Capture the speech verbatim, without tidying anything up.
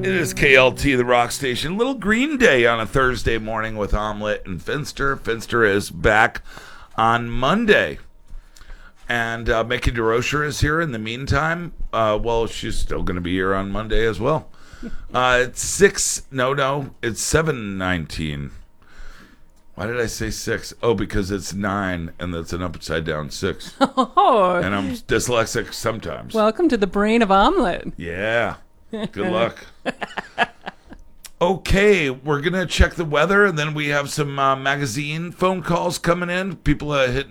It is K L T, the rock station. Little Green Day on a Thursday morning with Omelette and Finster. Finster is back on Monday. And uh, Mickey DeRocher is here in the meantime. Uh, well, she's still going to be here on Monday as well. Uh, it's six. No, no. It's seven nineteen. Why did I say six? Oh, because it's nine, and that's an upside down six. Oh. And I'm dyslexic sometimes. Welcome to the brain of Omelette. Yeah. Good luck. Okay, we're going to check the weather, and then we have some uh, magazine phone calls coming in. People uh, hitting